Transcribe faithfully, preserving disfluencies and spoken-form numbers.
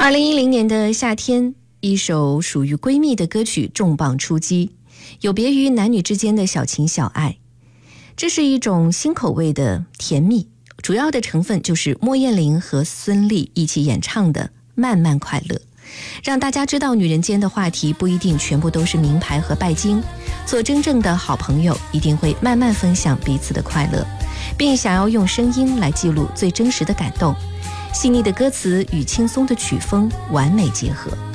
二零一零年的夏天，一首属于闺蜜的歌曲重磅出击，有别于男女之间的小情小爱，这是一种新口味的甜蜜，主要的成分就是莫艳玲和孙俪一起演唱的《慢慢快乐》，让大家知道女人间的话题不一定全部都是名牌和拜金，做真正的好朋友一定会慢慢分享彼此的快乐，并想要用声音来记录最真实的感动，细腻的歌词与轻松的曲风完美结合。